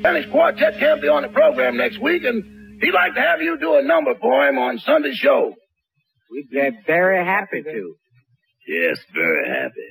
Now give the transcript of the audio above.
Spanish quartet can't be on the program next week, and he'd like to have you do a number for him on Sunday's show. We'd be very happy to. Yes, very happy.